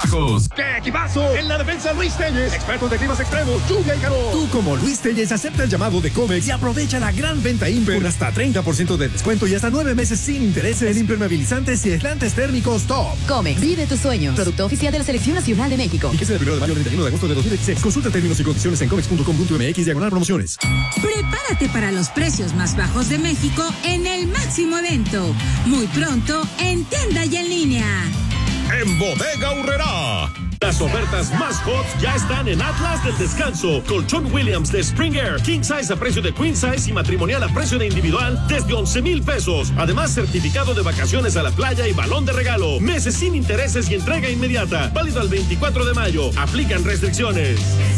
bajos. ¡Qué equipazo! En la defensa, Luis Telles, expertos de climas extremos, lluvia y calor. Tú, como Luis Telles, acepta el llamado de Comex y aprovecha la gran venta Imper con hasta 30% de descuento y hasta 9 meses sin intereses en impermeabilizantes y aislantes térmicos Top. Comex, vive tus sueños. Producto oficial de la Selección Nacional de México. Y que sea del 1 de mayo al 31 de agosto de 2016. Consulta términos y condiciones en comex.com.mx/promociones. Prepárate para los precios más bajos de México en el máximo evento. Muy pronto en tienda y en línea. En Bodega Aurrerá. Las ofertas más hot ya están en Atlas del Descanso. Colchón Williams de Spring Air, King Size a precio de Queen Size y matrimonial a precio de individual desde 11,000 pesos. Además, certificado de vacaciones a la playa y balón de regalo. Meses sin intereses y entrega inmediata. Válido al 24 de mayo. Aplican restricciones.